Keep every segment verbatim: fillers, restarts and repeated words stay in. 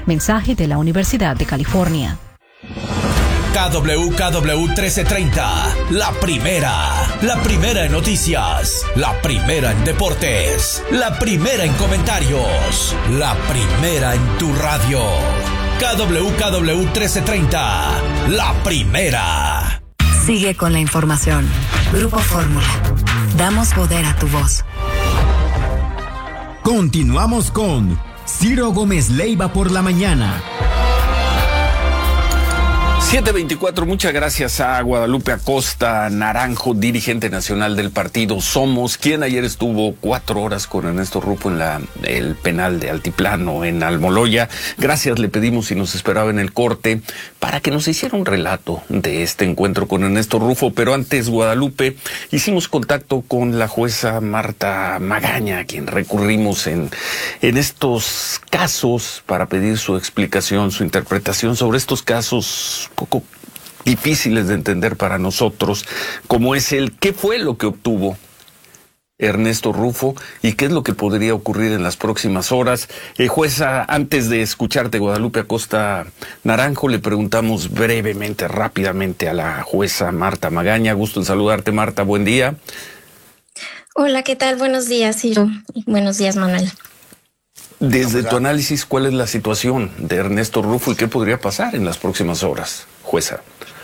Mensaje de la Universidad de California. K W K W trece treinta, la primera, la primera en noticias, la primera en deportes, la primera en comentarios, la primera en tu radio. K W K W trece treinta, la primera. Sigue con la información. Grupo Fórmula. Damos poder a tu voz. Continuamos con Ciro Gómez Leiva por la mañana. siete veinticuatro, muchas gracias a Guadalupe Acosta Naranjo, dirigente nacional del partido Somos, quien ayer estuvo cuatro horas con Ernesto Rufo en la, el penal de Altiplano, en Almoloya. Gracias, le pedimos si nos esperaba en el corte para que nos hiciera un relato de este encuentro con Ernesto Rufo. Pero antes, Guadalupe, hicimos contacto con la jueza Marta Magaña, a quien recurrimos en, en estos casos para pedir su explicación, su interpretación sobre estos casos poco difíciles de entender para nosotros, como es el qué fue lo que obtuvo Ernesto Rufo y qué es lo que podría ocurrir en las próximas horas. Eh, jueza, antes de escucharte, Guadalupe Acosta Naranjo, le preguntamos brevemente, rápidamente a la jueza Marta Magaña. Gusto en saludarte, Marta, buen día. Hola, ¿qué tal? Buenos días, Ciro. Buenos días, Manuel. Desde tu análisis, ¿cuál es la situación de Ernesto Rufo y qué podría pasar en las próximas horas, jueza?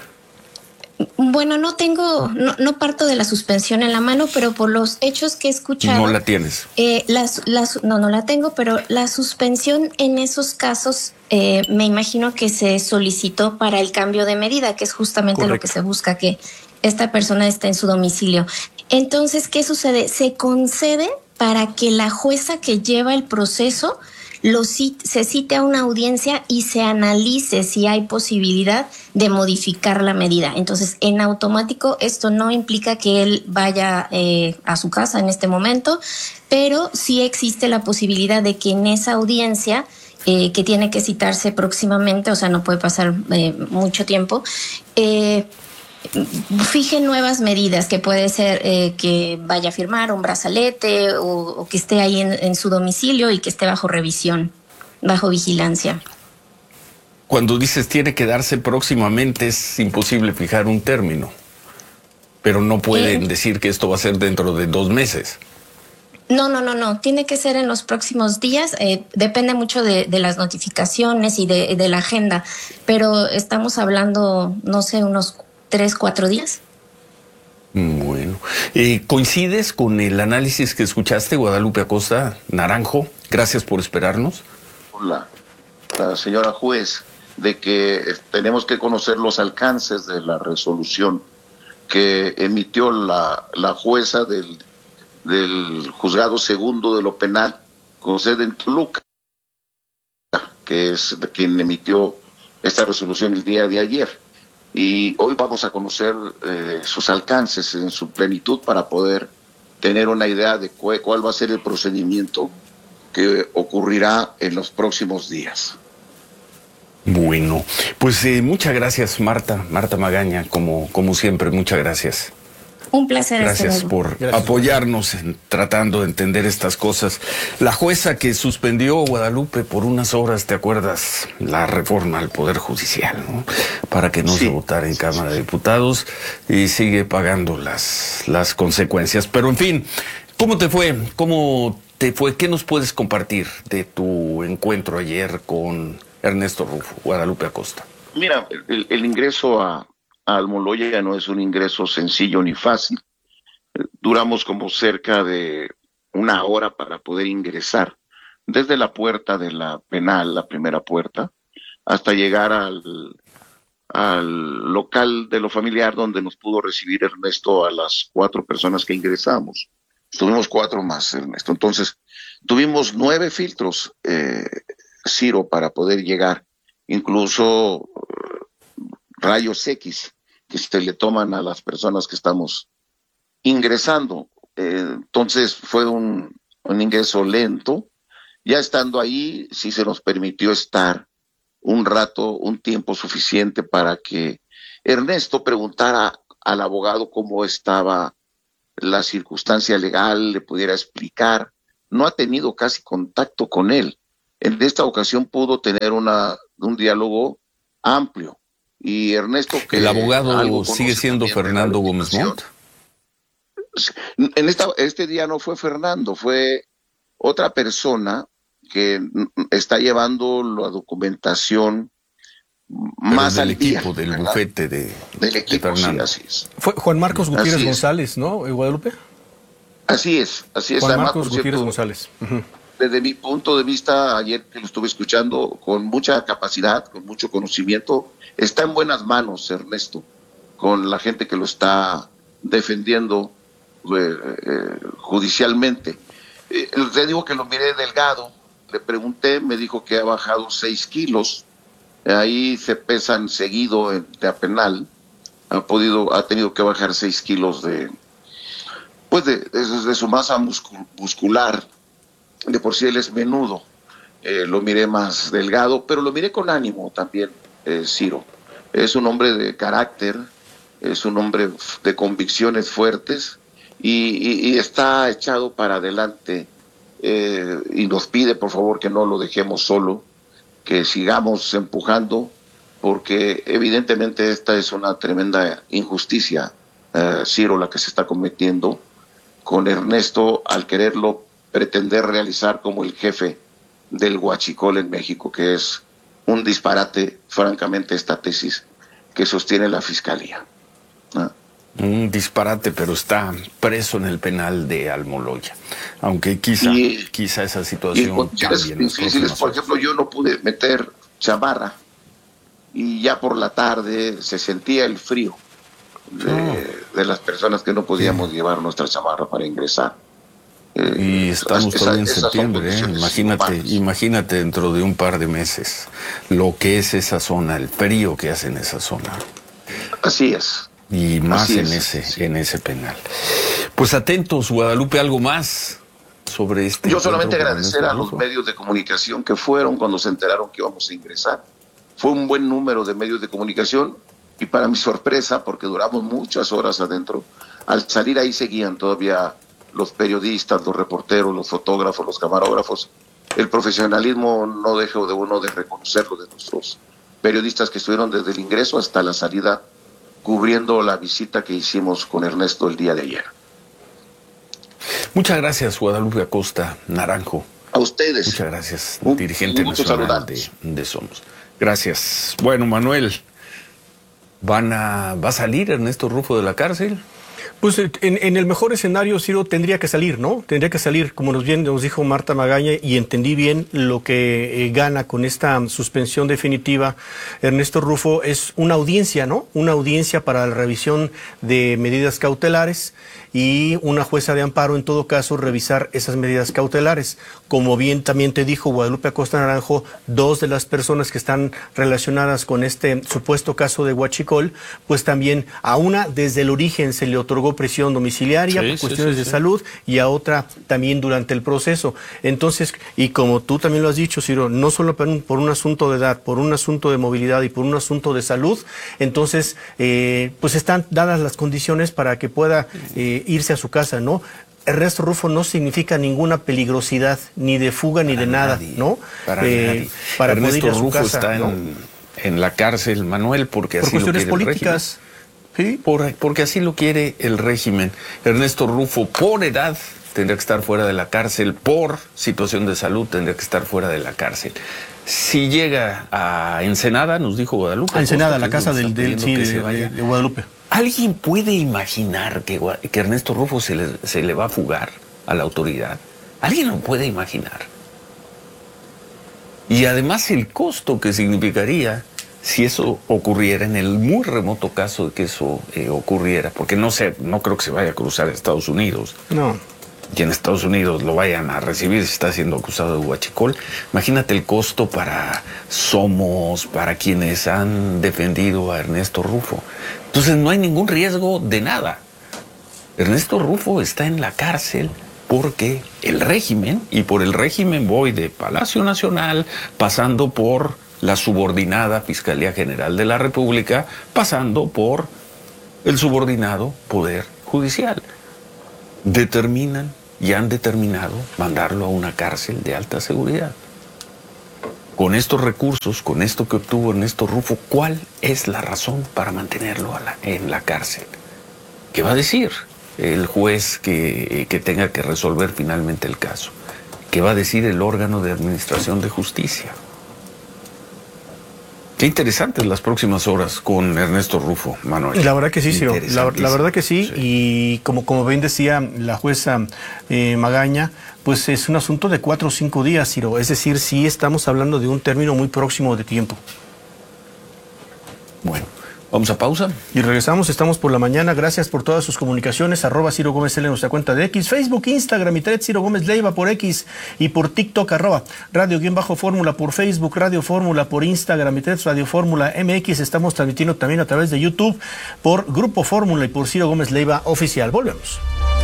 Bueno, no tengo, no, no parto de la suspensión en la mano, pero por los hechos que he escuchado... No la tienes. Eh, las, las, no, no la tengo, pero la suspensión en esos casos eh, me imagino que se solicitó para el cambio de medida, que es justamente Correcto. Lo que se busca, que esta persona esté en su domicilio. Entonces, ¿qué sucede? Se concede para que la jueza que lleva el proceso lo cite, se cite a una audiencia y se analice si hay posibilidad de modificar la medida. Entonces, en automático, esto no implica que él vaya eh, a su casa en este momento, pero sí existe la posibilidad de que en esa audiencia, eh, que tiene que citarse próximamente, o sea, no puede pasar eh, mucho tiempo, eh, fije nuevas medidas, que puede ser eh, que vaya a firmar un brazalete o, o que esté ahí en, en su domicilio y que esté bajo revisión, bajo vigilancia. Cuando dices tiene que darse próximamente, es imposible fijar un término, pero no pueden eh, decir que esto va a ser dentro de dos meses. No, no, no, no. Tiene que ser en los próximos días. Eh, depende mucho de, de las notificaciones y de, de la agenda, pero estamos hablando, no sé, unos tres, cuatro días. Bueno, eh, ¿coincides con el análisis que escuchaste, Guadalupe Acosta Naranjo? Gracias por esperarnos. La, la señora juez, de que tenemos que conocer los alcances de la resolución que emitió la, la jueza del, del juzgado segundo de lo penal con sede en Toluca, que es quien emitió esta resolución el día de ayer. Y hoy vamos a conocer eh, sus alcances en su plenitud para poder tener una idea de cu- cuál va a ser el procedimiento que ocurrirá en los próximos días. Bueno, pues eh, muchas gracias, Marta, Marta Magaña, como, como siempre, muchas gracias. Un placer. Gracias por Gracias. apoyarnos en tratando de entender estas cosas. La jueza que suspendió, Guadalupe, por unas horas, ¿te acuerdas? La reforma al Poder Judicial, ¿no? Para que no sí. se votara en Cámara de Diputados y sigue pagando las, las consecuencias. Pero en fin, ¿cómo te fue? ¿Cómo te fue? ¿Qué nos puedes compartir de tu encuentro ayer con Ernesto Rufo, Guadalupe Acosta? Mira, el, el ingreso a Almoloya no es un ingreso sencillo ni fácil. Duramos como cerca de una hora para poder ingresar desde la puerta de la penal, la primera puerta, hasta llegar al, al local de lo familiar donde nos pudo recibir Ernesto a las cuatro personas que ingresamos. Estuvimos cuatro más, Ernesto. Entonces, tuvimos nueve filtros, eh, Ciro, para poder llegar, incluso rayos X que se le toman a las personas que estamos ingresando. Eh, entonces fue un, un ingreso lento. Ya estando ahí, sí se nos permitió estar un rato, un tiempo suficiente para que Ernesto preguntara al abogado cómo estaba la circunstancia legal, le pudiera explicar. No ha tenido casi contacto con él. En esta ocasión pudo tener una, un diálogo amplio. Y Ernesto, que el abogado sigue siendo Fernando Gómez Montt. En esta, este día no fue Fernando, fue otra persona que está llevando la documentación Pero más del al día, equipo, del ¿verdad? bufete de, del equipo, de Fernando. sí, así es. Fue Juan Marcos Gutiérrez Así es. González, ¿no, Guadalupe? Así es, así es. Juan Además, Marcos por Gutiérrez cierto, González. Uh-huh. Desde mi punto de vista, ayer que lo estuve escuchando, con mucha capacidad, con mucho conocimiento, está en buenas manos Ernesto, con la gente que lo está defendiendo eh, eh, judicialmente. Eh, te digo que lo miré delgado, le pregunté, me dijo que ha bajado seis kilos, eh, ahí se pesan seguido en la penal, ha podido, ha tenido que bajar seis kilos de, pues de, de, de su masa muscul- muscular. De por sí él es menudo, eh, lo miré más delgado, pero lo miré con ánimo también, eh, Ciro. Es un hombre de carácter, es un hombre de convicciones fuertes y, y, y está echado para adelante eh, y nos pide por favor que no lo dejemos solo, que sigamos empujando, porque evidentemente esta es una tremenda injusticia, eh, Ciro, la que se está cometiendo con Ernesto al quererlo pretender realizar como el jefe del huachicol en México, que es un disparate, francamente, esta tesis que sostiene la Fiscalía. ¿No? Un disparate, pero está preso en el penal de Almoloya. Aunque quizá, y, quizá esa y situación en condiciones cambie. difíciles, por ejemplo, yo no pude meter chamarra y ya por la tarde se sentía el frío de, oh. de las personas que no podíamos sí. llevar nuestra chamarra para ingresar. Y estamos esa, todavía en septiembre, ¿eh? imagínate, imagínate dentro de un par de meses lo que es esa zona, el frío que hace en esa zona. Así es. Y más Así en es, ese, sí. en ese penal. Pues atentos, Guadalupe, algo más sobre este. Yo solamente agradecer a los medios de comunicación que fueron cuando se enteraron que íbamos a ingresar. Fue un buen número de medios de comunicación y para mi sorpresa, porque duramos muchas horas adentro, al salir ahí seguían todavía los periodistas, los reporteros, los fotógrafos, los camarógrafos. El profesionalismo no deja de uno de reconocerlo de nuestros periodistas que estuvieron desde el ingreso hasta la salida cubriendo la visita que hicimos con Ernesto el día de ayer. Muchas gracias, Guadalupe Acosta Naranjo. A ustedes. Muchas gracias, un, dirigente un nacional de, de Somos. Gracias. Bueno, Manuel, ¿van a, ¿va a salir Ernesto Rufo de la cárcel? Pues en, en el mejor escenario, Ciro, tendría que salir, ¿no? Tendría que salir, como nos bien nos dijo Marta Magaña, y entendí bien lo que eh, gana con esta suspensión definitiva. Ernesto Rufo es una audiencia, ¿no? Una audiencia para la revisión de medidas cautelares y una jueza de amparo, en todo caso, revisar esas medidas cautelares. Como bien también te dijo Guadalupe Acosta Naranjo, dos de las personas que están relacionadas con este supuesto caso de huachicol, pues también a una desde el origen se le otorgó prisión domiciliaria sí, por cuestiones sí, sí, de sí. salud y a otra también durante el proceso. Entonces, y como tú también lo has dicho, Ciro, no solo por un, por un asunto de edad, por un asunto de movilidad y por un asunto de salud, entonces, eh, pues están dadas las condiciones para que pueda eh, irse a su casa, ¿no? Ernesto Rufo no significa ninguna peligrosidad, ni de fuga ni para de nada, nadie, ¿no? Para, eh, para Ernesto poder ir a su Rufo casa, está ¿no? en, en la cárcel, Manuel, porque por así lo quiere políticas. el régimen. Sí, por, porque así lo quiere el régimen. Ernesto Rufo, por edad, tendría que estar fuera de la cárcel, por situación de salud, tendría que estar fuera de la cárcel. Si llega a Ensenada, nos dijo Guadalupe. A Ensenada, la casa del, del sí, de, de, de Guadalupe. ¿Alguien puede imaginar que, que Ernesto Rufo se le, se le va a fugar a la autoridad? ¿Alguien lo puede imaginar? Y además el costo que significaría si eso ocurriera, en el muy remoto caso de que eso eh, ocurriera, porque no sé, no creo que se vaya a cruzar a Estados Unidos. No. Y en Estados Unidos lo vayan a recibir si está siendo acusado de huachicol. Imagínate el costo para Somos, para quienes han defendido a Ernesto Rufo. Entonces no hay ningún riesgo de nada. Ernesto Rufo está en la cárcel porque el régimen, y por el régimen voy de Palacio Nacional, pasando por la subordinada Fiscalía General de la República, pasando por el subordinado Poder Judicial, determinan y han determinado mandarlo a una cárcel de alta seguridad. con estos recursos, con esto que obtuvo Ernesto Rufo, ¿cuál es la razón para mantenerlo a la, en la cárcel? ¿Qué va a decir el juez que, que tenga que resolver finalmente el caso? ¿Qué va a decir el órgano de administración de justicia? Qué interesantes las próximas horas con Ernesto Rufo, Manuel. La verdad que sí, Ciro. La, la verdad que sí. sí. Y como, como bien decía la jueza eh, Magaña, pues es un asunto de cuatro o cinco días, Ciro. Es decir, sí estamos hablando de un término muy próximo de tiempo. Bueno, vamos a pausa. Y regresamos, estamos por la mañana. Gracias por todas sus comunicaciones. Arroba Ciro Gómez L en nuestra cuenta de X, Facebook, Instagram y Threads, Ciro Gómez Leiva por X y por TikTok, arroba Radio-Fórmula por Facebook, Radio Fórmula por Instagram y Threads, Radio Fórmula M X. Estamos transmitiendo también a través de YouTube por Grupo Fórmula y por Ciro Gómez Leiva Oficial. Volvemos.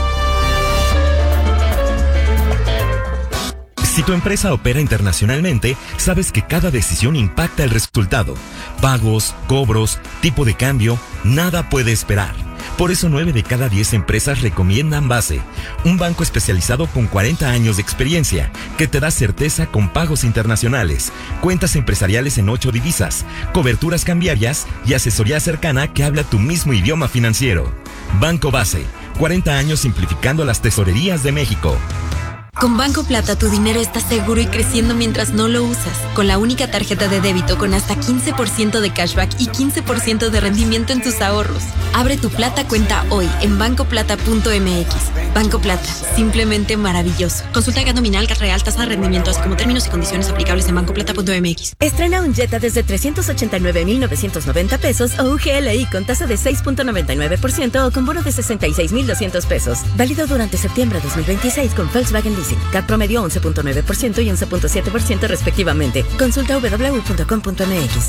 Si tu empresa opera internacionalmente, sabes que cada decisión impacta el resultado. Pagos, cobros, tipo de cambio, nada puede esperar. Por eso nueve de cada diez empresas recomiendan Base, un banco especializado con cuarenta años de experiencia, que te da certeza con pagos internacionales, cuentas empresariales en ocho divisas, coberturas cambiarias y asesoría cercana que habla tu mismo idioma financiero. Banco Base, cuarenta años simplificando las tesorerías de México. Con Banco Plata tu dinero está seguro y creciendo mientras no lo usas. Con la única tarjeta de débito con hasta quince por ciento de cashback y quince por ciento de rendimiento en tus ahorros. Abre tu Plata cuenta hoy en banco plata punto m x. Banco Plata, simplemente maravilloso. Consulta gas nominal, gas real, tasa de rendimiento, así como términos y condiciones aplicables en banco plata punto m x. Estrena un Jetta desde trescientos ochenta y nueve mil novecientos noventa pesos o U G L I con tasa de seis punto noventa y nueve por ciento o con bono de sesenta y seis mil doscientos pesos. Válido durante septiembre de dos mil veintiséis con Volkswagen Leasing. C A T promedio once punto nueve por ciento y once punto siete por ciento respectivamente. Consulta doble u doble u doble u punto com punto m x.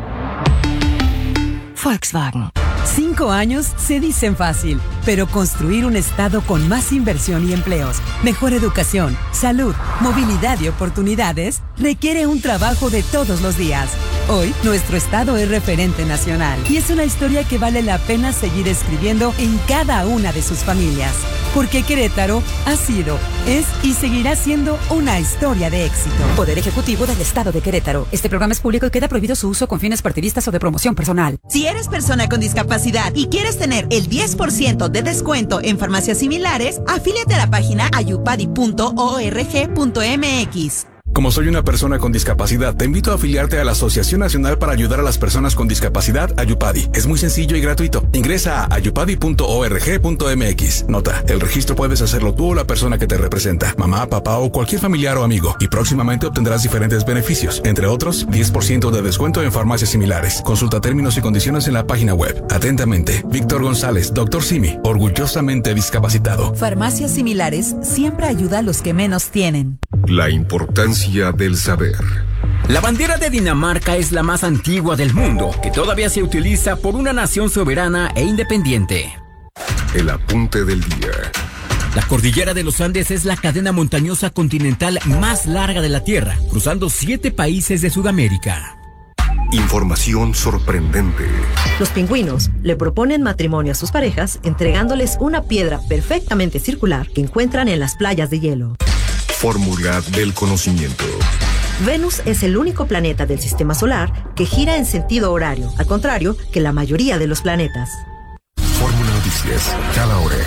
Volkswagen. Cinco años se dicen fácil, pero construir un estado con más inversión y empleos, mejor educación, salud, movilidad y oportunidades requiere un trabajo de todos los días. Hoy, nuestro estado es referente nacional y es una historia que vale la pena seguir escribiendo en cada una de sus familias. Porque Querétaro ha sido, es y seguirá siendo una historia de éxito. Poder Ejecutivo del Estado de Querétaro. Este programa es público y queda prohibido su uso con fines partidistas o de promoción personal. Si eres persona con discapacidad y quieres tener el diez por ciento de descuento en farmacias similares, afíliate a la página ayupadi punto org punto m x. Como soy una persona con discapacidad, te invito a afiliarte a la Asociación Nacional para Ayudar a las Personas con Discapacidad, Ayupadi. Es muy sencillo y gratuito. Ingresa a ayupadi punto org punto m x. Nota, el registro puedes hacerlo tú o la persona que te representa, mamá, papá o cualquier familiar o amigo, y próximamente obtendrás diferentes beneficios, entre otros, diez por ciento de descuento en farmacias similares. Consulta términos y condiciones en la página web. Atentamente, Víctor González, doctor Simi, orgullosamente discapacitado. Farmacias Similares siempre ayuda a los que menos tienen. La importancia del saber. La bandera de Dinamarca es la más antigua del mundo, que todavía se utiliza por una nación soberana e independiente. El apunte del día. La cordillera de los Andes es la cadena montañosa continental más larga de la Tierra, cruzando siete países de Sudamérica. Información sorprendente. Los pingüinos le proponen matrimonio a sus parejas entregándoles una piedra perfectamente circular que encuentran en las playas de hielo. Fórmula del conocimiento. Venus es el único planeta del sistema solar que gira en sentido horario, al contrario que la mayoría de los planetas. Fórmula Noticias, cada hora.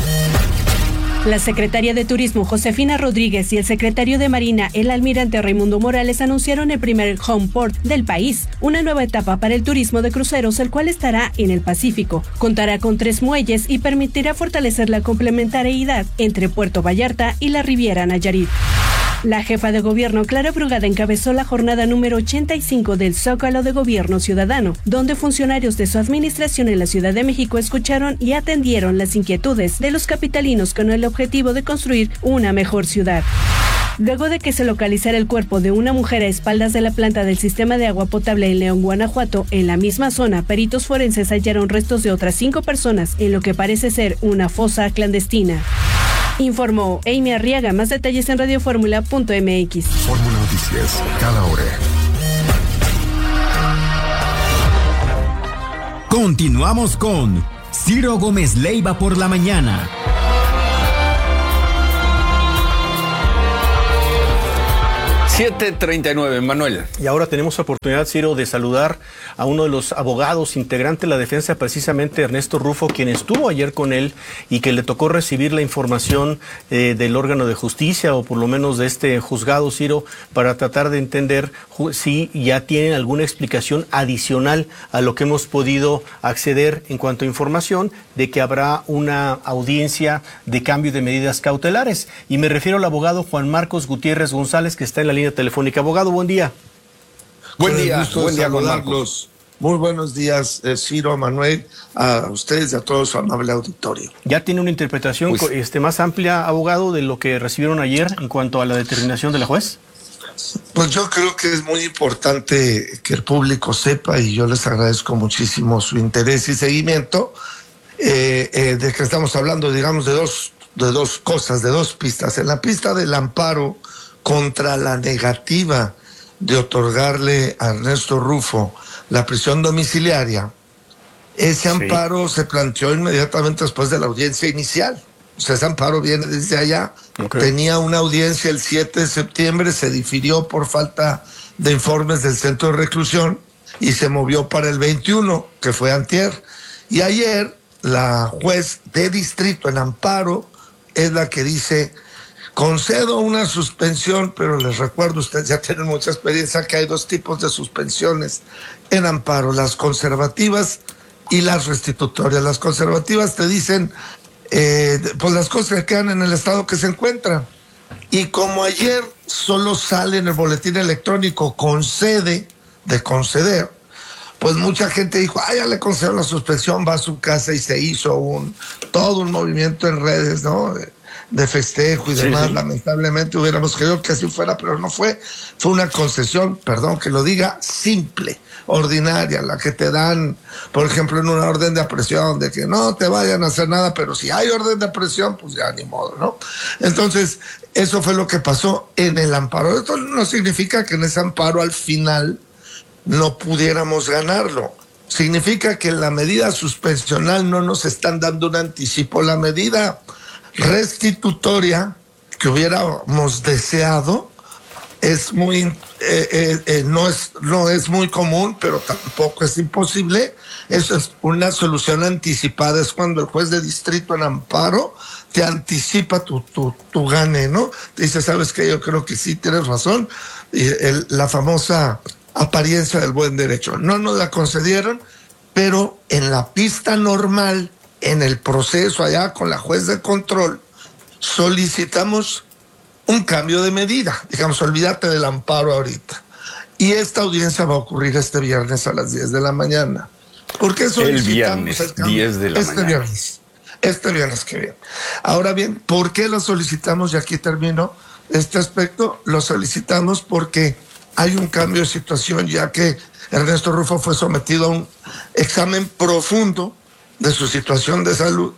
La secretaria de Turismo, Josefina Rodríguez, y el secretario de Marina, el almirante Raimundo Morales, anunciaron el primer home port del país, una nueva etapa para el turismo de cruceros, el cual estará en el Pacífico. Contará con tres muelles y permitirá fortalecer la complementariedad entre Puerto Vallarta y la Riviera Nayarit. La jefa de gobierno, Clara Brugada, encabezó la jornada número ochenta y cinco del Zócalo de Gobierno Ciudadano, donde funcionarios de su administración en la Ciudad de México escucharon y atendieron las inquietudes de los capitalinos con el objetivo de construir una mejor ciudad. Luego de que se localizara el cuerpo de una mujer a espaldas de la planta del sistema de agua potable en León, Guanajuato, en la misma zona, peritos forenses hallaron restos de otras cinco personas en lo que parece ser una fosa clandestina. Informó Amy Arriaga. Más detalles en radio fórmula punto m x. Fórmula Noticias, cada hora. Continuamos con Ciro Gómez Leiva por la mañana. siete treinta y nueve, Manuel. Y ahora tenemos la oportunidad, Ciro, de saludar a uno de los abogados integrante de la defensa, precisamente Ernesto Rufo, quien estuvo ayer con él y que le tocó recibir la información eh, del órgano de justicia, o por lo menos de este juzgado, Ciro, para tratar de entender si ya tienen alguna explicación adicional a lo que hemos podido acceder en cuanto a información de que habrá una audiencia de cambio de medidas cautelares. Y me refiero al abogado Juan Marcos Gutiérrez González, que está en la línea telefónica. Abogado, buen día. Buen día, buen día, Juan Marcos. Muy buenos días, eh, Ciro, Manuel, a ustedes y a todo su amable auditorio. ¿Ya tiene una interpretación pues, este, más amplia, abogado, de lo que recibieron ayer en cuanto a la determinación de la juez? Pues yo creo que es muy importante que el público sepa, y yo les agradezco muchísimo su interés y seguimiento, eh, eh, de que estamos hablando, digamos, de dos, de dos cosas, de dos pistas. En la pista del amparo contra la negativa de otorgarle a Ernesto Rufo la prisión domiciliaria, ese amparo sí. se planteó inmediatamente después de la audiencia inicial. O sea, ese amparo viene desde allá. Okay. Tenía una audiencia el siete de septiembre, se difirió por falta de informes del centro de reclusión y se movió para el veintiuno, que fue antier. Y ayer la juez de distrito en amparo es la que dice: concedo una suspensión, pero les recuerdo, ustedes ya tienen mucha experiencia, que hay dos tipos de suspensiones en amparo, las conservativas y las restitutorias. Las conservativas te dicen, eh, pues las cosas que quedan en el estado que se encuentran. Y como ayer solo sale en el boletín electrónico concede, de conceder, pues mucha gente dijo, ah, ya le concedo la suspensión, va a su casa, y se hizo un todo un movimiento en redes, ¿no?, de festejo y sí, demás. Sí. Lamentablemente hubiéramos querido que así fuera, pero no fue. Fue una concesión, perdón que lo diga, simple, ordinaria, la que te dan, por ejemplo, en una orden de aprehensión, de que no te vayan a hacer nada, pero si hay orden de aprehensión, pues ya ni modo, ¿no? Entonces, eso fue lo que pasó en el amparo. Esto no significa que en ese amparo al final no pudiéramos ganarlo. Significa que en la medida suspensional no nos están dando un anticipo. La medida restitutoria que hubiéramos deseado es muy eh, eh, eh, no es no es muy común, pero tampoco es imposible. Eso es una solución anticipada, es cuando el juez de distrito en amparo te anticipa tu tu, tu gane, ¿no? Te dice, sabes que yo creo que sí tienes razón, y el, la famosa apariencia del buen derecho. No nos la concedieron, pero en la pista normal, en el proceso allá con la juez de control, solicitamos un cambio de medida. Digamos, olvídate del amparo ahorita. Y esta audiencia va a ocurrir este viernes a las diez de la mañana. ¿Por qué solicitamos el viernes, el cambio? diez de la este mañana. Viernes, este viernes que viene. Ahora bien, ¿por qué lo solicitamos? Y aquí termino este aspecto. Lo solicitamos porque hay un cambio de situación, ya que Ernesto Rufo fue sometido a un examen profundo de su situación de salud,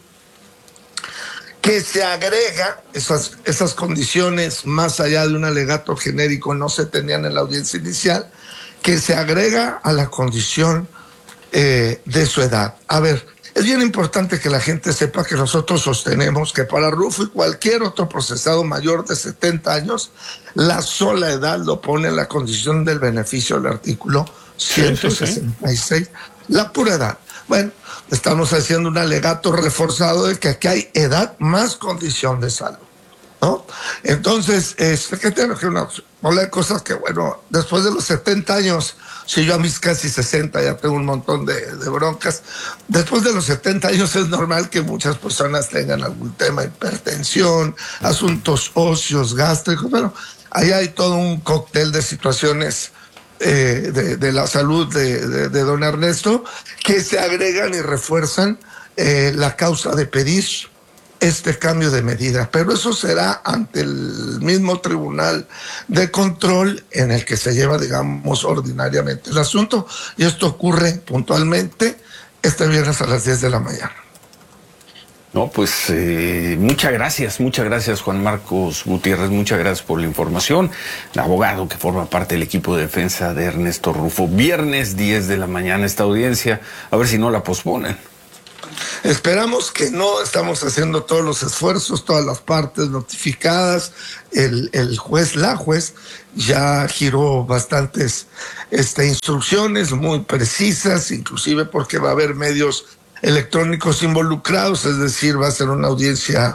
que se agrega, esas, esas condiciones más allá de un alegato genérico no se tenían en la audiencia inicial, que se agrega a la condición eh, de su edad. A ver, es bien importante que la gente sepa que nosotros sostenemos que para Rufo y cualquier otro procesado mayor de setenta años, la sola edad lo pone en la condición del beneficio del artículo ciento sesenta y seis, sí, sí, sí. La pura edad. Bueno, estamos haciendo un alegato reforzado de que aquí hay edad más condición de salud, ¿no? Entonces, este, que tengo que una bola de cosas que, bueno, después de los setenta años, si yo a mis casi sesenta ya tengo un montón de, de broncas, después de los setenta años es normal que muchas personas tengan algún tema, hipertensión, asuntos óseos, gástricos, bueno, ahí hay todo un cóctel de situaciones Eh, de, de la salud de, de, de don Ernesto, que se agregan y refuerzan eh, la causa de pedir este cambio de medida. Pero eso será ante el mismo tribunal de control en el que se lleva, digamos, ordinariamente el asunto, y esto ocurre puntualmente este viernes a las diez de la mañana. No, pues eh, muchas gracias, muchas gracias Juan Marcos Gutiérrez, muchas gracias por la información. El abogado que forma parte del equipo de defensa de Ernesto Rufo. Viernes diez de la mañana esta audiencia, a ver si no la posponen. Esperamos que no, estamos haciendo todos los esfuerzos, todas las partes notificadas. El, el juez, la juez, ya giró bastantes este, instrucciones muy precisas, inclusive porque va a haber medios electrónicos involucrados, es decir, va a ser una audiencia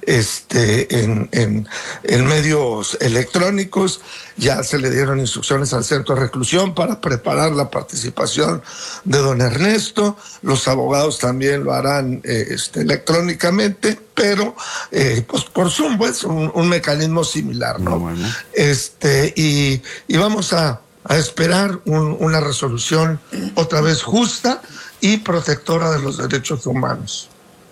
este, en, en, en medios electrónicos. Ya se le dieron instrucciones al centro de reclusión para preparar la participación de don Ernesto. Los abogados también lo harán eh, este, electrónicamente, pero eh, pues por Zoom, pues un, un mecanismo similar, ¿no? Bueno. Este, y, y vamos a, a esperar un, una resolución otra vez justa y protectora de los derechos humanos.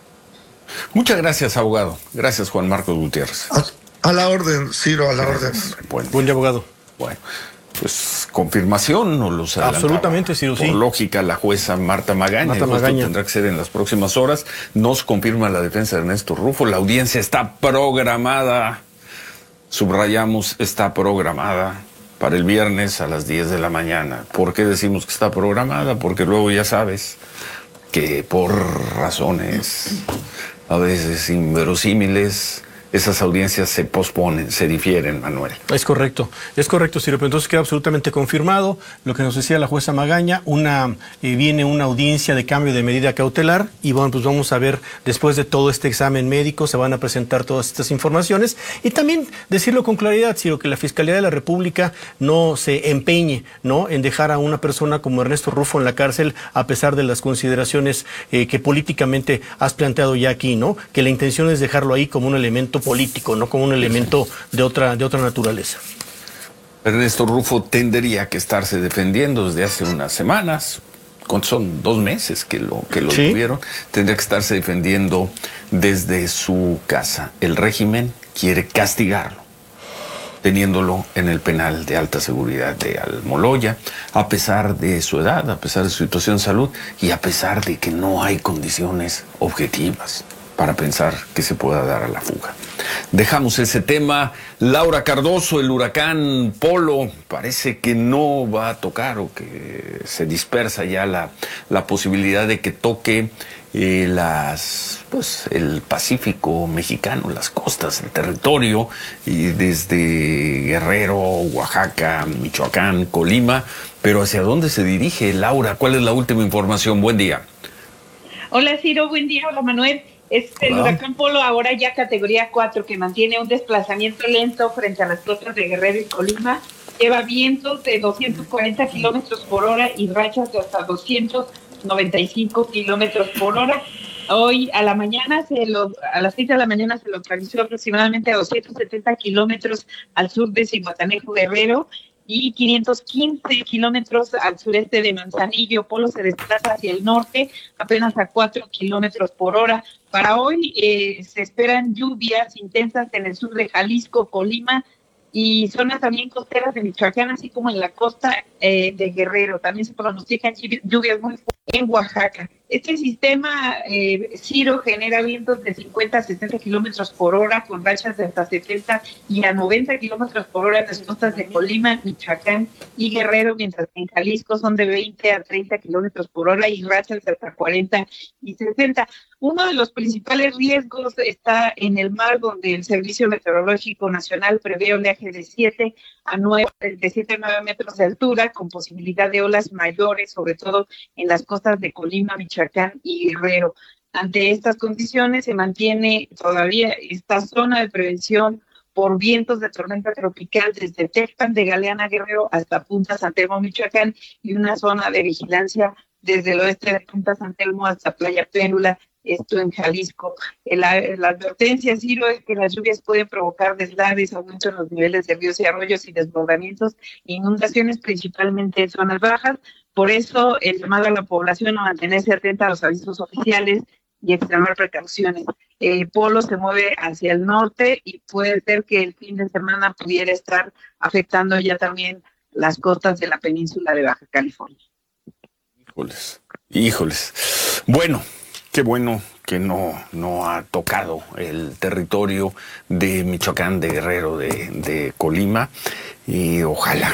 Muchas gracias, abogado. Gracias, Juan Marcos Gutiérrez. A, a la orden, Ciro, a la orden. Bueno, buen día, abogado. Bueno, pues confirmación, no los adelantaba. Absolutamente, Ciro, sí. Por lógica, la jueza Marta Magaña. Marta Esto Magaña. tendrá que ser en las próximas horas. Nos confirma la defensa de Ernesto Rufo. La audiencia está programada. Subrayamos, está programada para el viernes a las diez de la mañana. ¿Por qué decimos que está programada? Porque luego ya sabes que por razones a veces inverosímiles, esas audiencias se posponen, se difieren, Manuel. Es correcto, es correcto, Ciro, pero entonces queda absolutamente confirmado lo que nos decía la jueza Magaña. Una eh, viene una audiencia de cambio de medida cautelar y bueno, pues vamos a ver, después de todo este examen médico, se van a presentar todas estas informaciones y también decirlo con claridad, Ciro, que la Fiscalía de la República no se empeñe, ¿no?, en dejar a una persona como Ernesto Rufo en la cárcel a pesar de las consideraciones eh, que políticamente has planteado ya aquí, ¿no? Que la intención es dejarlo ahí como un elemento político, no como un elemento de otra, de otra naturaleza. Ernesto Rufo tendría que estarse defendiendo desde hace unas semanas, son dos meses que lo, que lo ¿Sí? tuvieron, tendría que estarse defendiendo desde su casa. El régimen quiere castigarlo, teniéndolo en el penal de alta seguridad de Almoloya, a pesar de su edad, a pesar de su situación de salud y a pesar de que no hay condiciones objetivas para pensar que se pueda dar a la fuga. Dejamos ese tema. Laura Cardoso, el huracán Polo, parece que no va a tocar o que se dispersa ya la, la posibilidad de que toque eh, las, pues, el Pacífico mexicano, las costas, el territorio, y desde Guerrero, Oaxaca, Michoacán, Colima. Pero ¿hacia dónde se dirige, Laura? ¿Cuál es la última información? Buen día. Hola, Ciro. Buen día. Hola, Manuel. Es el Hola. huracán Polo, ahora ya categoría cuatro, que mantiene un desplazamiento lento frente a las costas de Guerrero y Colima. Lleva vientos de doscientos cuarenta kilómetros por hora y rachas de hasta doscientos noventa y cinco kilómetros por hora. Hoy a la mañana, se lo, a las seis de la mañana, se localizó aproximadamente a doscientos setenta kilómetros al sur de Zihuatanejo, Guerrero, y quinientos quince kilómetros al sureste de Manzanillo. Polo se desplaza hacia el norte, apenas a cuatro kilómetros por hora. Para hoy eh, se esperan lluvias intensas en el sur de Jalisco, Colima y zonas también costeras de Michoacán, así como en la costa eh, de Guerrero. También se pronostican lluvias muy fuertes en Oaxaca. Este sistema, eh, Ciro, genera vientos de cincuenta a sesenta kilómetros por hora, con rachas de hasta setenta y a noventa kilómetros por hora en las costas de Colima, Michoacán y Guerrero, mientras que en Jalisco son de veinte a treinta kilómetros por hora y rachas de hasta cuarenta y sesenta. Uno de los principales riesgos está en el mar, donde el Servicio Meteorológico Nacional prevé oleaje de siete a nueve, de siete a nueve metros de altura, con posibilidad de olas mayores, sobre todo en las costas de Colima, Michoacán y Guerrero. Ante estas condiciones se mantiene todavía esta zona de prevención por vientos de tormenta tropical desde Tecpan de Galeana, Guerrero, hasta Punta San Telmo, Michoacán, y una zona de vigilancia desde el oeste de Punta San Telmo hasta Playa Pénula, esto en Jalisco. La, la advertencia, Ciro, es que las lluvias pueden provocar deslaves, aumento en los niveles de ríos y arroyos y desbordamientos, inundaciones principalmente en zonas bajas. Por eso, el llamado a la población a mantenerse atenta a los avisos oficiales y extremar precauciones. El polo se mueve hacia el norte y puede ser que el fin de semana pudiera estar afectando ya también las costas de la península de Baja California. Híjoles, híjoles. Bueno, qué bueno que no, no ha tocado el territorio de Michoacán, de Guerrero, de, de Colima, y ojalá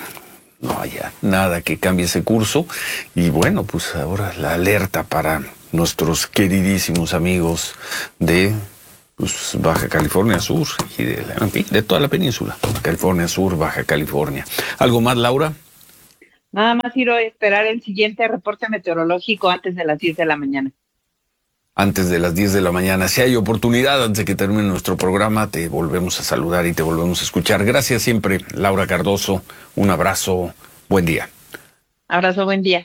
no haya nada que cambie ese curso. Y bueno, pues ahora la alerta para nuestros queridísimos amigos de pues, Baja California Sur y de, en fin, de toda la península. California Sur, Baja California. ¿Algo más, Laura? Nada más ir a esperar el siguiente reporte meteorológico antes de las diez de la mañana. Antes de las diez de la mañana. Si hay oportunidad, antes de que termine nuestro programa, te volvemos a saludar y te volvemos a escuchar. Gracias siempre, Laura Cardoso. Un abrazo. Buen día. Abrazo, buen día.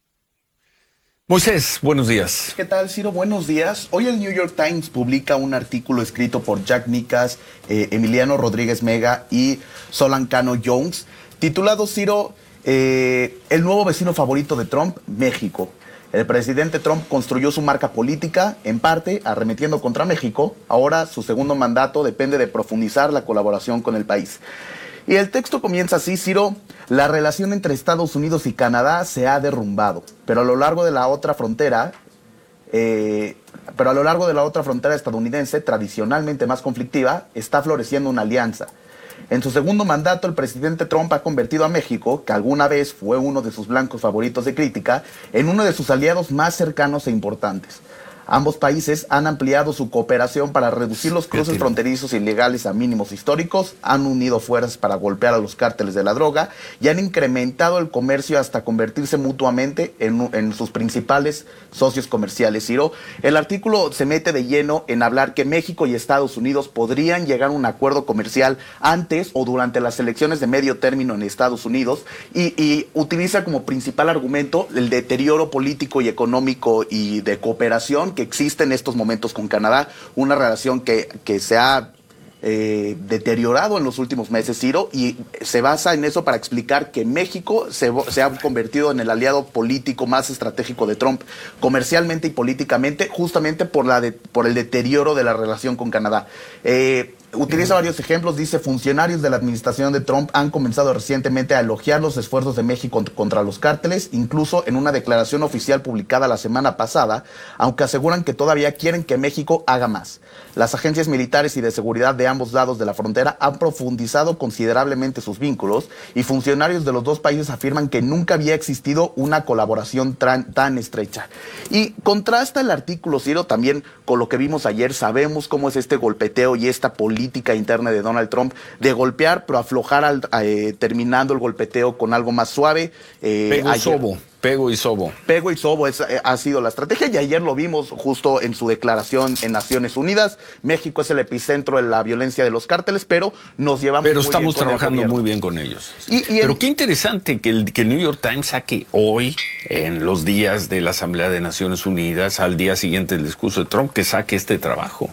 Moisés, buenos días. ¿Qué tal, Ciro? Buenos días. Hoy el New York Times publica un artículo escrito por Jack Nicas, eh, Emiliano Rodríguez Mega y Solan Cano Jones, titulado, Ciro, eh, el nuevo vecino favorito de Trump, México. El presidente Trump construyó su marca política, en parte, arremetiendo contra México. Ahora su segundo mandato depende de profundizar la colaboración con el país. Y el texto comienza así, Ciro: la relación entre Estados Unidos y Canadá se ha derrumbado, pero a lo largo de la otra frontera, eh, pero a lo largo de la otra frontera estadounidense, tradicionalmente más conflictiva, está floreciendo una alianza. En su segundo mandato, el presidente Trump ha convertido a México, que alguna vez fue uno de sus blancos favoritos de crítica, en uno de sus aliados más cercanos e importantes. Ambos países han ampliado su cooperación para reducir los cruces fronterizos ilegales a mínimos históricos, han unido fuerzas para golpear a los cárteles de la droga y han incrementado el comercio hasta convertirse mutuamente en, en sus principales socios comerciales. Ciro, el artículo se mete de lleno en hablar que México y Estados Unidos podrían llegar a un acuerdo comercial antes o durante las elecciones de medio término en Estados Unidos y, y utiliza como principal argumento el deterioro político y económico y de cooperación que existe en estos momentos con Canadá, una relación que, que se ha eh, deteriorado en los últimos meses, Ciro, y se basa en eso para explicar que México se, se ha convertido en el aliado político más estratégico de Trump, comercialmente y políticamente, justamente por, la de, por el deterioro de la relación con Canadá. Eh, Utiliza varios ejemplos, dice: funcionarios de la administración de Trump han comenzado recientemente a elogiar los esfuerzos de México contra los cárteles, incluso en una declaración oficial publicada la semana pasada, aunque aseguran que todavía quieren que México haga más. Las agencias militares y de seguridad de ambos lados de la frontera han profundizado considerablemente sus vínculos y funcionarios de los dos países afirman que nunca había existido una colaboración tan, tan estrecha. Y contrasta el artículo, Ciro, también con lo que vimos ayer. Sabemos cómo es este golpeteo y esta política política interna de Donald Trump de golpear pero aflojar al, eh, terminando el golpeteo con algo más suave. Eh, pego ayer, y sobo, pego y sobo. Pego y sobo es, eh, ha sido la estrategia y ayer lo vimos justo en su declaración en Naciones Unidas. México es el epicentro de la violencia de los cárteles, pero nos llevamos Pero muy estamos bien trabajando muy bien con ellos. Y, y pero el, qué interesante que el, que el New York Times saque hoy, en los días de la Asamblea de Naciones Unidas, al día siguiente del discurso de Trump, que saque este trabajo.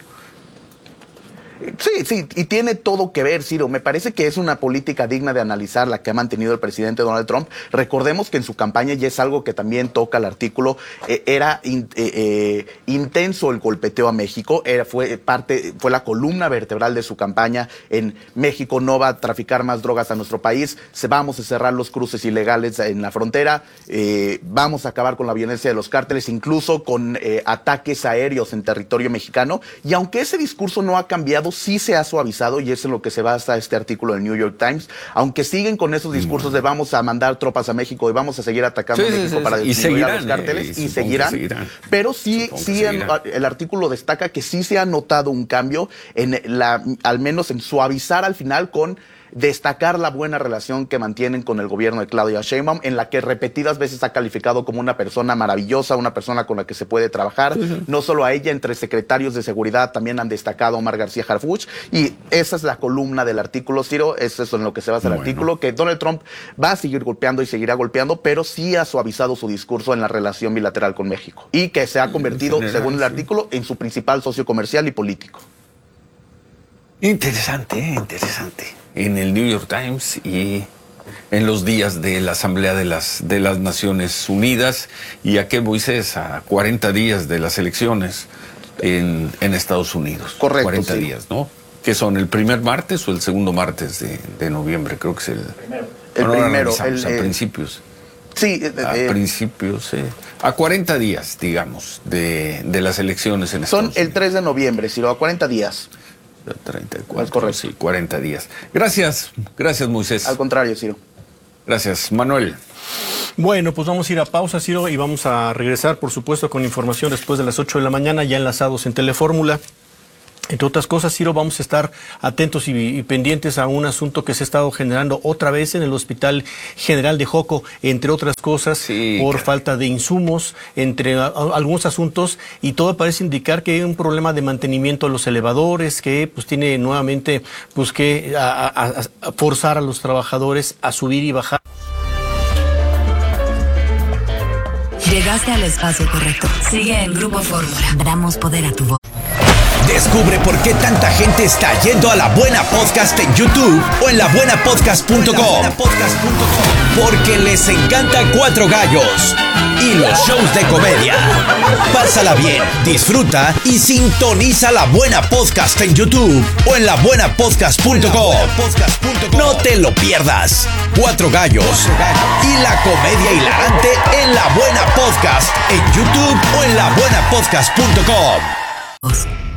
Sí, sí, y tiene todo que ver, Ciro. Me parece que es una política digna de analizar la que ha mantenido el presidente Donald Trump. Recordemos que en su campaña, y es algo que también toca el artículo, eh, era in, eh, eh, intenso el golpeteo a México. Era, fue, parte, fue la columna vertebral de su campaña en México no va a traficar más drogas a nuestro país, se, vamos a cerrar los cruces ilegales en la frontera, eh, vamos a acabar con la violencia de los cárteles, incluso con eh, ataques aéreos en territorio mexicano. Y aunque ese discurso no ha cambiado, sí se ha suavizado, y es en lo que se basa este artículo del New York Times, aunque siguen con esos discursos de vamos a mandar tropas a México y vamos a seguir atacando sí, a México sí, para sí, disminuir a los eh, cárteles, y, y seguirán, seguirán, pero sí, sí en, el artículo destaca que sí se ha notado un cambio, en la, al menos en suavizar al final con destacar la buena relación que mantienen con el gobierno de Claudia Sheinbaum, en la que repetidas veces ha calificado como una persona maravillosa, una persona con la que se puede trabajar. Uh-huh. No solo a ella, entre secretarios de seguridad también han destacado a Omar García Harfuch, y esa es la columna del artículo, Ciro, es eso en lo que se basa el bueno. artículo, que Donald Trump va a seguir golpeando y seguirá golpeando, pero sí ha suavizado su discurso en la relación bilateral con México, y que se ha convertido, general, según el sí. artículo, en su principal socio comercial y político. Interesante, eh, interesante. En el New York Times y en los días de la Asamblea de las, de las Naciones Unidas. ¿Y a qué, Moisés? A cuarenta días de las elecciones en, en Estados Unidos. Correcto. cuarenta sí. días, ¿no? ¿Que son el primer martes o el segundo martes de, de noviembre? Creo que es el... El primero. El bueno, primero el, a eh, principios. Sí. Eh, a eh, principios, sí. A cuarenta días, digamos, de, de las elecciones en Estados son Unidos. Son el tres de noviembre, Ciro, a cuarenta días. treinta y cuatro, es correcto. Sí, cuarenta días. Gracias, gracias, Moisés. Al contrario, Ciro. Gracias, Manuel. Bueno, pues vamos a ir a pausa, Ciro, y vamos a regresar, por supuesto, con información después de las ocho de la mañana, ya enlazados en Telefórmula. Entre otras cosas, Ciro, vamos a estar atentos y, y pendientes a un asunto que se ha estado generando otra vez en el Hospital General de Joco, entre otras cosas, sí, por claro. falta de insumos, entre a, a, algunos asuntos, y todo parece indicar que hay un problema de mantenimiento de los elevadores, que pues tiene nuevamente pues que a, a, a forzar a los trabajadores a subir y bajar. Llegaste al espacio correcto. Sigue en Grupo Fórmula. Damos poder a tu voz. Descubre por qué tanta gente está yendo a La Buena Podcast en YouTube o en la buena podcast punto com. Porque les encanta Cuatro Gallos y los shows de comedia. Pásala bien, disfruta y sintoniza La Buena Podcast en YouTube o en la buena podcast punto com. No te lo pierdas. Cuatro Gallos y la comedia hilarante en La Buena Podcast en YouTube o en la buena podcast punto com.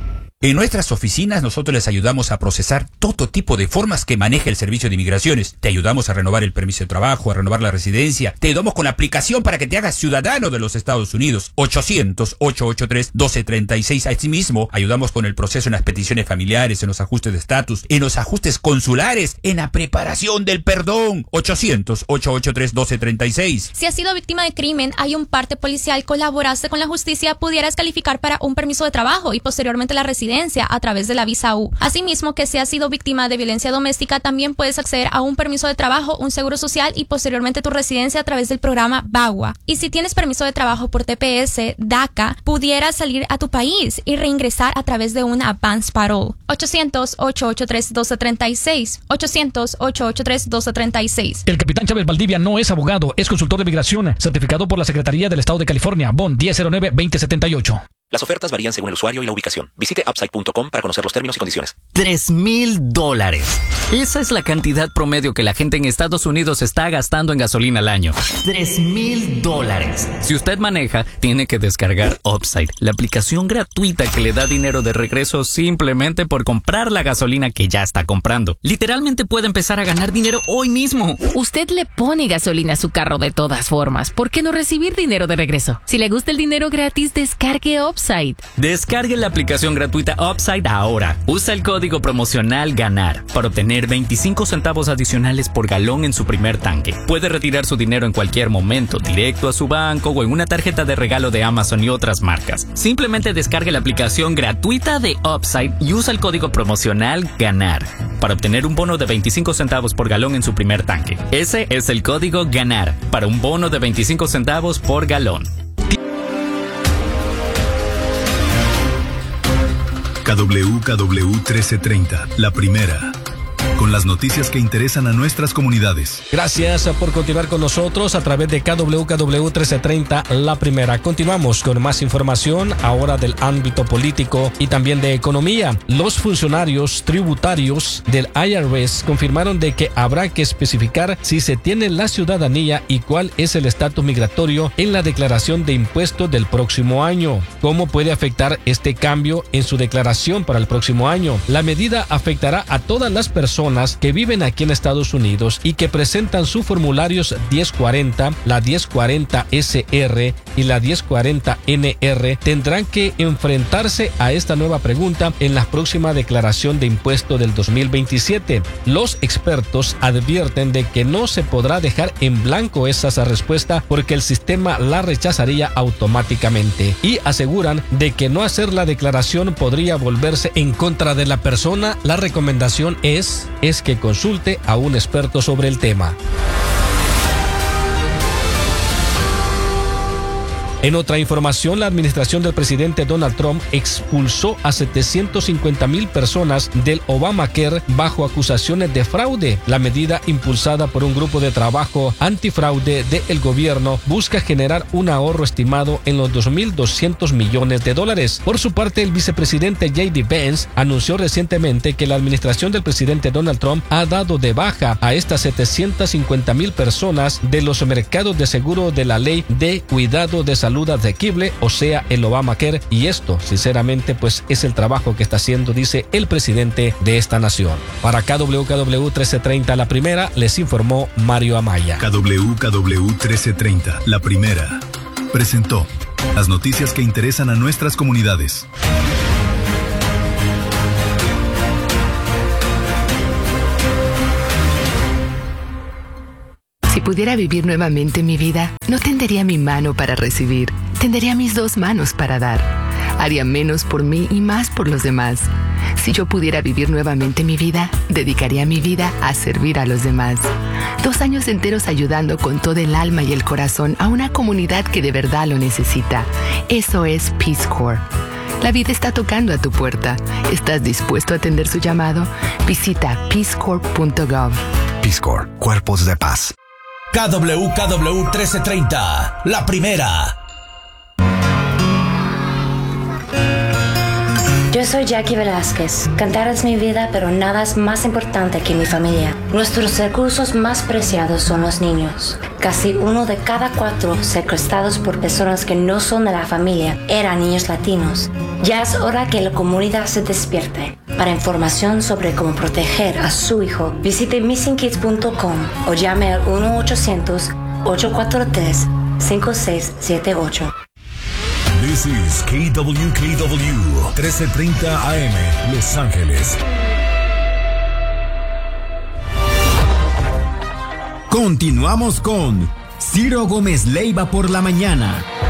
En nuestras oficinas nosotros les ayudamos a procesar todo tipo de formas que maneja el Servicio de Inmigraciones. Te ayudamos a renovar el permiso de trabajo, a renovar la residencia. Te ayudamos con la aplicación para que te hagas ciudadano de los Estados Unidos. ochocientos, ochocientos ochenta y tres, doce treinta y seis. Asimismo, ayudamos con el proceso en las peticiones familiares, en los ajustes de estatus, en los ajustes consulares, en la preparación del perdón. ochocientos, ochocientos ochenta y tres, doce treinta y seis. Si has sido víctima de crimen, hay un parte policial, colaboraste con la justicia, pudieras calificar para un permiso de trabajo y posteriormente la residencia a través de la visa U. Asimismo, que si has sido víctima de violencia doméstica, también puedes acceder a un permiso de trabajo, un seguro social y posteriormente tu residencia a través del programa VAWA. Y si tienes permiso de trabajo por T P S, DACA, pudieras salir a tu país y reingresar a través de un advance parole. ochocientos, ochocientos ochenta y tres, doce treinta y seis. ochocientos, ochocientos ochenta y tres, doce treinta y seis. El capitán Chávez Valdivia no es abogado, es consultor de migración, certificado por la Secretaría del Estado de California, B O N diez cero nueve, veinte setenta y ocho. Las ofertas varían según el usuario y la ubicación. Visite upside punto com para conocer los términos y condiciones. Tres mil dólares. Esa es la cantidad promedio que la gente en Estados Unidos está gastando en gasolina al año. Tres mil dólares. Si usted maneja, tiene que descargar Upside, la aplicación gratuita que le da dinero de regreso simplemente por comprar la gasolina que ya está comprando. Literalmente puede empezar a ganar dinero hoy mismo. Usted le pone gasolina a su carro de todas formas. ¿Por qué no recibir dinero de regreso? Si le gusta el dinero gratis, descargue Upside. Upside. Descargue la aplicación gratuita Upside ahora. Usa el código promocional GANAR para obtener veinticinco centavos adicionales por galón en su primer tanque. Puede retirar su dinero en cualquier momento, directo a su banco o en una tarjeta de regalo de Amazon y otras marcas. Simplemente descargue la aplicación gratuita de Upside y usa el código promocional GANAR para obtener un bono de veinticinco centavos por galón en su primer tanque. Ese es el código GANAR para un bono de veinticinco centavos por galón. K W K W trece treinta, la primera. Con las noticias que interesan a nuestras comunidades. Gracias por continuar con nosotros a través de K W K W trece treinta, la primera. Continuamos con más información ahora del ámbito político y también de economía. Los funcionarios tributarios del I R S confirmaron de que habrá que especificar si se tiene la ciudadanía y cuál es el estatus migratorio en la declaración de impuestos del próximo año. ¿Cómo puede afectar este cambio en su declaración para el próximo año? La medida afectará a todas las personas que viven aquí en Estados Unidos y que presentan sus formularios diez cuarenta, la diez cuarenta S R y la diez cuarenta N R tendrán que enfrentarse a esta nueva pregunta en la próxima declaración de impuesto del dos mil veintisiete. Los expertos advierten de que no se podrá dejar en blanco esa respuesta porque el sistema la rechazaría automáticamente y aseguran de que no hacer la declaración podría volverse en contra de la persona. La recomendación es es que consulte a un experto sobre el tema. En otra información, la administración del presidente Donald Trump expulsó a setecientos cincuenta mil personas del Obamacare bajo acusaciones de fraude. La medida, impulsada por un grupo de trabajo antifraude del gobierno, busca generar un ahorro estimado en los dos mil doscientos millones de dólares. Por su parte, el vicepresidente J D Vance anunció recientemente que la administración del presidente Donald Trump ha dado de baja a estas setecientos cincuenta mil personas de los mercados de seguro de la ley de cuidado de salud salud asequible, o sea, el Obamacare, y esto, sinceramente, pues es el trabajo que está haciendo, dice el presidente de esta nación. Para K W K W trece treinta La Primera, les informó Mario Amaya. K W K W trece treinta La Primera presentó las noticias que interesan a nuestras comunidades. Si pudiera vivir nuevamente mi vida, no tendería mi mano para recibir, tendería mis dos manos para dar. Haría menos por mí y más por los demás. Si yo pudiera vivir nuevamente mi vida, dedicaría mi vida a servir a los demás. Dos años enteros ayudando con todo el alma y el corazón a una comunidad que de verdad lo necesita. Eso es Peace Corps. La vida está tocando a tu puerta. ¿Estás dispuesto a atender su llamado? Visita peace corps punto gov. Peace Corps, Cuerpos de Paz. K W K W trece treinta, La Primera. Yo soy Jackie Velázquez. Cantar es mi vida, pero nada es más importante que mi familia. Nuestros recursos más preciados son los niños. Casi uno de cada cuatro secuestrados por personas que no son de la familia eran niños latinos. Ya es hora que la comunidad se despierte. Para información sobre cómo proteger a su hijo, visite missing kids punto com o llame al uno ochocientos, ocho cuatro tres, cinco seis siete ocho. This is K W K W trece treinta A M, Los Ángeles. Continuamos con Ciro Gómez Leiva por la mañana.